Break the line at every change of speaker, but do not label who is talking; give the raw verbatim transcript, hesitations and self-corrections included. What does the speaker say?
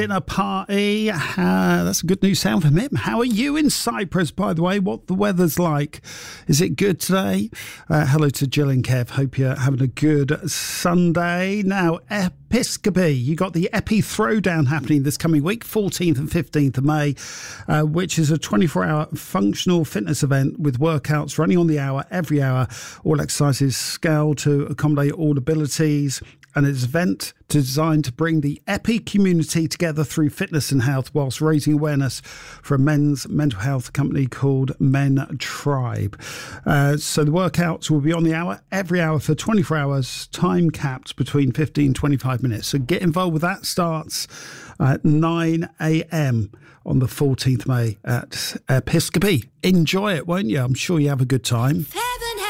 Dinner party. Uh, that's a good new sound from him. How are you in Cyprus, by the way? What the weather's like? Is it good today? Uh, hello to Jill and Kev. Hope you're having a good Sunday. Now, Episcopi, you got the Epi Throwdown happening this coming week, fourteenth and fifteenth of May, uh, which is a twenty-four hour functional fitness event with workouts running on the hour, every hour, all exercises scaled to accommodate all abilities. And it's an event designed to bring the Epi community together through fitness and health whilst raising awareness for a men's mental health company called Men Tribe. Uh, so the workouts will be on the hour, every hour for twenty-four hours, time capped between fifteen and twenty-five minutes. So get involved with that. Starts at nine a.m. on the fourteenth of May at Episcopi. Enjoy it, won't you? I'm sure you have a good time.